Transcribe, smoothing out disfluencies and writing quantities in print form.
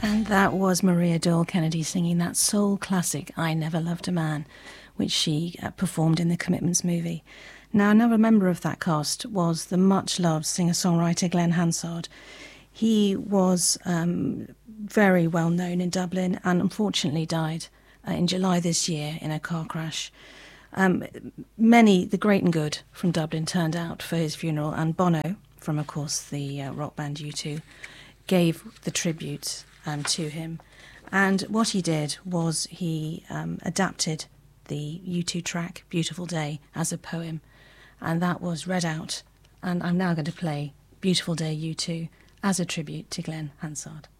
And that was Maria Doyle Kennedy singing that soul classic, I Never Loved a Man, which she performed in the Commitments movie. Now, another member of that cast was the much-loved singer-songwriter Glenn Hansard. He was very well known in Dublin and unfortunately died in July this year in a car crash. Many, the great and good from Dublin, turned out for his funeral, and Bono, from of course the rock band U2, gave the tribute to him. And what he did was he adapted the U2 track Beautiful Day as a poem, and that was read out. And I'm now going to play Beautiful Day U2 as a tribute to Glenn Hansard.